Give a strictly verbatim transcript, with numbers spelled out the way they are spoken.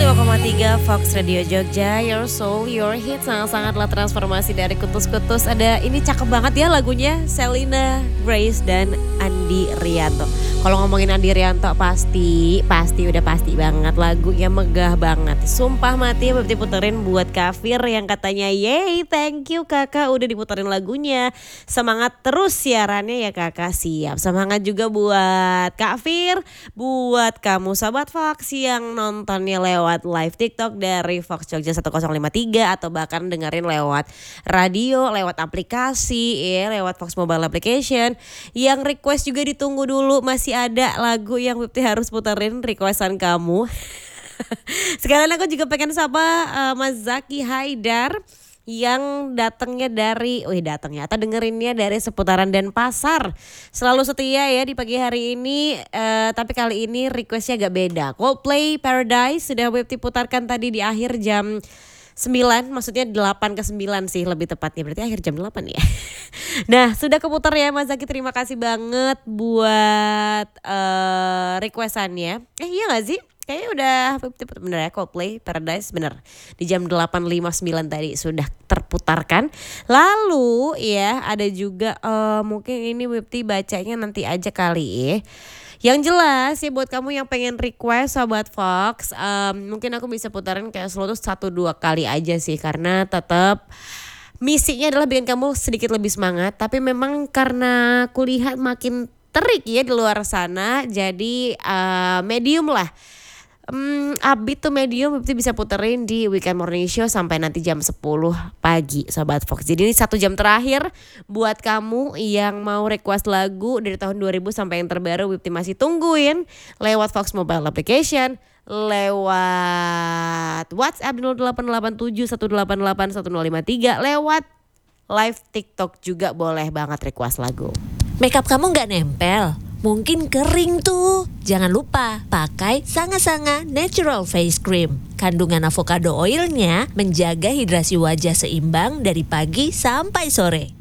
lima koma tiga Fox Radio Jogja, Your Soul, Your Hit. Sangat-sangatlah transformasi dari kutus-kutus. Ada ini cakep banget ya lagunya, Selina, Grace, dan Andi Rianto. Kalau ngomongin Andi Rianto pasti, pasti udah pasti banget lagunya megah banget. Sumpah mati berarti puterin buat Kafir yang katanya, yay thank you kakak udah diputerin lagunya. Semangat terus siarannya ya kakak, siap. Semangat juga buat Kafir, buat kamu Sobat Fox yang nontonnya lewat live TikTok dari Fox Jogja sepuluh lima tiga atau bahkan dengerin lewat radio, lewat aplikasi, ya lewat Fox Mobile Application. Yang request juga ditunggu dulu, masih ada lagu yang Wipti harus puterin requestan kamu. Sekalian aku juga pengen sapa uh, Mas Zaki Haidar yang datangnya dari, wih datangnya atau dengerinnya dari seputaran Denpasar. Selalu setia ya di pagi hari ini, uh, tapi kali ini requestnya agak beda. Coldplay Paradise sudah Wipti putarkan tadi di akhir jam sembilan, maksudnya delapan ke sembilan sih lebih tepatnya, berarti akhir jam delapan ya. Nah sudah keputar ya Mas Zaki, terima kasih banget buat uh, requestannya. Eh iya gak sih? Kayaknya udah bener ya, Coldplay Paradise bener. Di jam delapan lima puluh sembilan tadi sudah terputarkan. Lalu ya ada juga uh, mungkin ini Wipti bacanya nanti aja kali ya. Yang jelas ya buat kamu yang pengen request Sobat Fox, um, mungkin aku bisa putarin kayak selalu satu dua kali aja sih, karena tetap misinya adalah bikin kamu sedikit lebih semangat. Tapi memang karena kulihat makin terik ya di luar sana, jadi uh, medium lah. Hmm, Abit tuh medium Wipti bisa puterin di Weekend Morning Show sampai nanti jam sepuluh pagi Sobat Fox. Jadi ini satu jam terakhir buat kamu yang mau request lagu dari tahun dua ribu sampai yang terbaru. Wipti masih tungguin lewat Fox Mobile Application, lewat WhatsApp nol delapan delapan tujuh satu delapan delapan satu nol lima tiga, lewat live TikTok juga boleh banget request lagu. Makeup kamu gak nempel? Mungkin kering tuh. Jangan lupa pakai Sanga-Sanga Natural Face Cream. Kandungan avocado oilnya menjaga hidrasi wajah seimbang dari pagi sampai sore.